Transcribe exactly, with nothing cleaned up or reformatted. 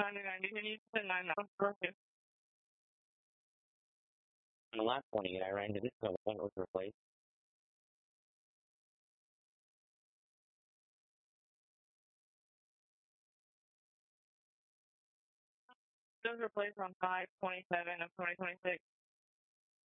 ninety-nine, can you send nine now? Okay. On the last twenty-eight I ran into this one was replaced. It was replaced on five twenty-seven of twenty twenty-six.